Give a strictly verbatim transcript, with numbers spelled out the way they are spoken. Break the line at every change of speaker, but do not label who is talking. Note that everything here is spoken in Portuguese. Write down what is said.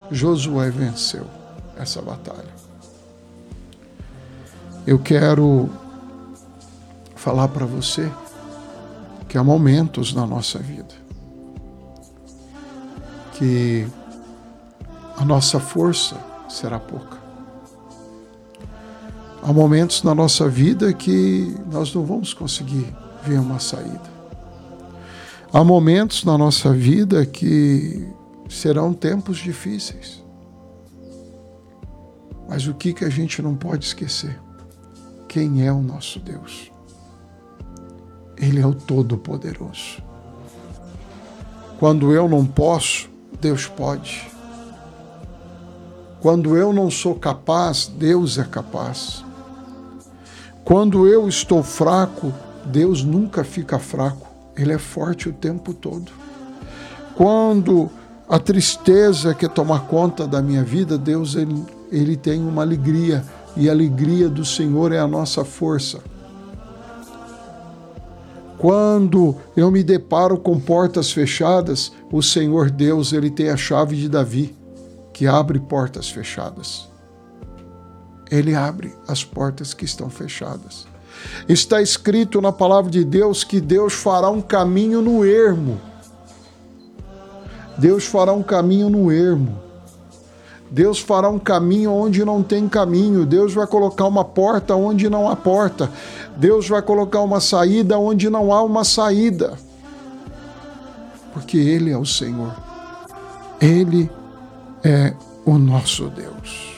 Josué venceu essa batalha. Eu quero falar para você que há momentos na nossa vida que a nossa força será pouca. Há momentos na nossa vida que nós não vamos conseguir ver uma saída. Há momentos na nossa vida que serão tempos difíceis. Mas o que que a gente não pode esquecer? Quem é o nosso Deus? Ele é o Todo-Poderoso. Quando eu não posso, Deus pode. Quando eu não sou capaz, Deus é capaz. Quando eu estou fraco, Deus nunca fica fraco. Ele é forte o tempo todo. Quando a tristeza quer tomar conta da minha vida, Deus ele, ele tem uma alegria. E a alegria do Senhor é a nossa força. Quando eu me deparo com portas fechadas, o Senhor Deus ele tem a chave de Davi, que abre portas fechadas. Ele abre as portas que estão fechadas. Está escrito na palavra de Deus que Deus fará um caminho no ermo. Deus fará um caminho no ermo. Deus fará um caminho onde não tem caminho. Deus vai colocar uma porta onde não há porta. Deus vai colocar uma saída onde não há uma saída. Porque Ele é o Senhor. Ele é o nosso Deus.